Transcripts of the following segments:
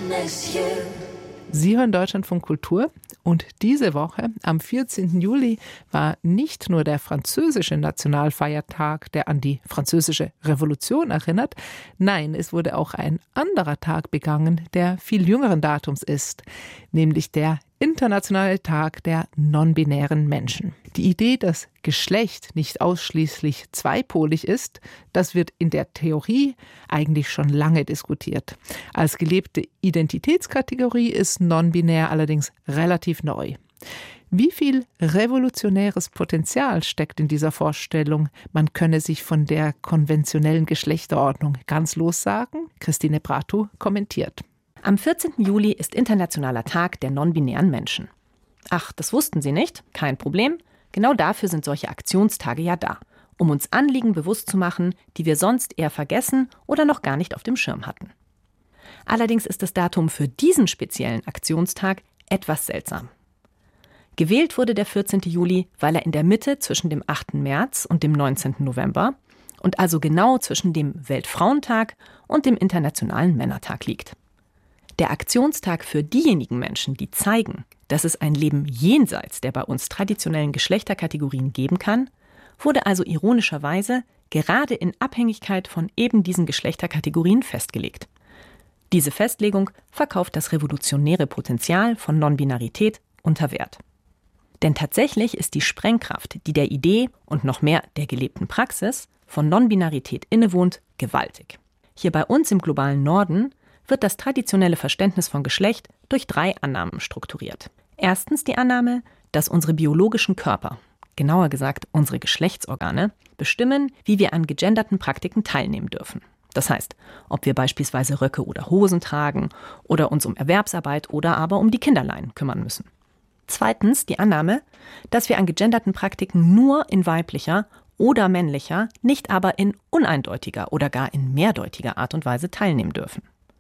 Sie hören Deutschlandfunk Kultur und diese Woche, am 14. Juli, war nicht nur der französische Nationalfeiertag, der an die französische Revolution erinnert. Nein, es wurde auch ein anderer Tag begangen, der viel jüngeren Datums ist, nämlich der Internationale Tag der non-binären Menschen. Die Idee, dass Geschlecht nicht ausschließlich zweipolig ist, das wird in der Theorie eigentlich schon lange diskutiert. Als gelebte Identitätskategorie ist non-binär allerdings relativ neu. Wie viel revolutionäres Potenzial steckt in dieser Vorstellung, man könne sich von der konventionellen Geschlechterordnung ganz lossagen? Christine Bratu kommentiert. Am 14. Juli ist Internationaler Tag der non-binären Menschen. Ach, das wussten Sie nicht? Kein Problem. Genau dafür sind solche Aktionstage ja da, um uns Anliegen bewusst zu machen, die wir sonst eher vergessen oder noch gar nicht auf dem Schirm hatten. Allerdings ist das Datum für diesen speziellen Aktionstag etwas seltsam. Gewählt wurde der 14. Juli, weil er in der Mitte zwischen dem 8. März und dem 19. November und also genau zwischen dem Weltfrauentag und dem Internationalen Männertag liegt. Der Aktionstag für diejenigen Menschen, die zeigen, dass es ein Leben jenseits der bei uns traditionellen Geschlechterkategorien geben kann, wurde also ironischerweise gerade in Abhängigkeit von eben diesen Geschlechterkategorien festgelegt. Diese Festlegung verkauft das revolutionäre Potenzial von Non-Binarität unter Wert. Denn tatsächlich ist die Sprengkraft, die der Idee und noch mehr der gelebten Praxis von Non-Binarität innewohnt, gewaltig. Hier bei uns im globalen Norden wird das traditionelle Verständnis von Geschlecht durch 3 Annahmen strukturiert. Erstens die Annahme, dass unsere biologischen Körper, genauer gesagt unsere Geschlechtsorgane, bestimmen, wie wir an gegenderten Praktiken teilnehmen dürfen. Das heißt, ob wir beispielsweise Röcke oder Hosen tragen oder uns um Erwerbsarbeit oder aber um die Kinderleien kümmern müssen. Zweitens die Annahme, dass wir an gegenderten Praktiken nur in weiblicher oder männlicher, nicht aber in uneindeutiger oder gar in mehrdeutiger Art und Weise teilnehmen dürfen.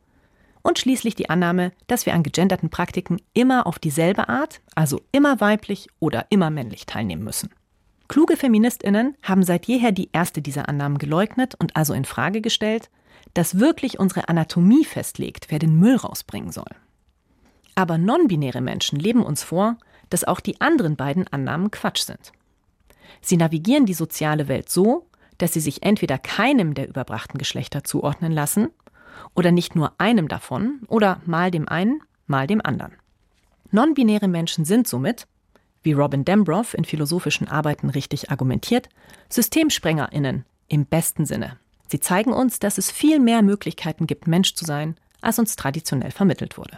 Und schließlich die Annahme, dass wir an gegenderten Praktiken immer auf dieselbe Art, also immer weiblich oder immer männlich teilnehmen müssen. Kluge FeministInnen haben seit jeher die erste dieser Annahmen geleugnet und also in Frage gestellt, dass wirklich unsere Anatomie festlegt, wer den Müll rausbringen soll. Aber non-binäre Menschen leben uns vor, dass auch die anderen beiden Annahmen Quatsch sind. Sie navigieren die soziale Welt so, dass sie sich entweder keinem der überbrachten Geschlechter zuordnen lassen oder nicht nur einem davon oder mal dem einen, mal dem anderen. Non-binäre Menschen sind somit, wie Robin Dembrow in philosophischen Arbeiten richtig argumentiert, SystemsprengerInnen im besten Sinne. Sie zeigen uns, dass es viel mehr Möglichkeiten gibt, Mensch zu sein, als uns traditionell vermittelt wurde.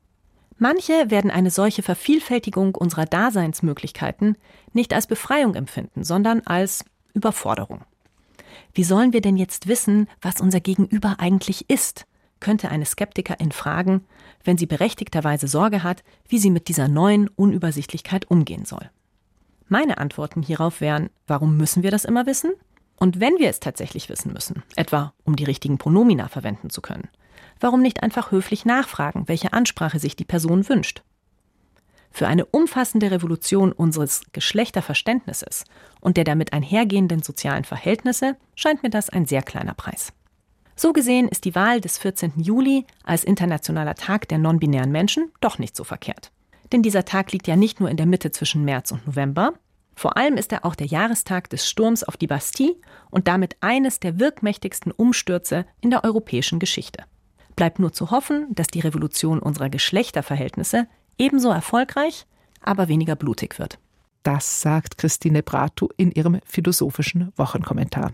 Manche werden eine solche Vervielfältigung unserer Daseinsmöglichkeiten nicht als Befreiung empfinden, sondern als Überforderung. Wie sollen wir denn jetzt wissen, was unser Gegenüber eigentlich ist? Könnte eine Skeptikerin fragen, wenn sie berechtigterweise Sorge hat, wie sie mit dieser neuen Unübersichtlichkeit umgehen soll. Meine Antworten hierauf wären, warum müssen wir das immer wissen? Und wenn wir es tatsächlich wissen müssen, etwa um die richtigen Pronomina verwenden zu können, warum nicht einfach höflich nachfragen, welche Ansprache sich die Person wünscht? Für eine umfassende Revolution unseres Geschlechterverständnisses und der damit einhergehenden sozialen Verhältnisse scheint mir das ein sehr kleiner Preis. So gesehen ist die Wahl des 14. Juli als Internationaler Tag der non-binären Menschen doch nicht so verkehrt. Denn dieser Tag liegt ja nicht nur in der Mitte zwischen März und November, vor allem ist er auch der Jahrestag des Sturms auf die Bastille und damit eines der wirkmächtigsten Umstürze in der europäischen Geschichte. Bleibt nur zu hoffen, dass die Revolution unserer Geschlechterverhältnisse ebenso erfolgreich, aber weniger blutig wird. Das sagt Christine Bratu in ihrem philosophischen Wochenkommentar.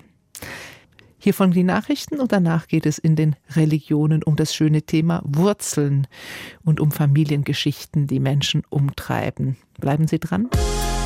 Hier folgen die Nachrichten und danach geht es in den Religionen um das schöne Thema Wurzeln und um Familiengeschichten, die Menschen umtreiben. Bleiben Sie dran.